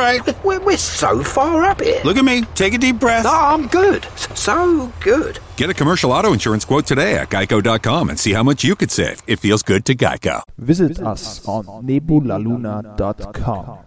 right. We're so far up here. Look at me. Take a deep breath. No, I'm good. So good. Get a commercial auto insurance quote today at geico.com and see how much you could save. It feels good to Geico. Visit us on nebulaluna.com.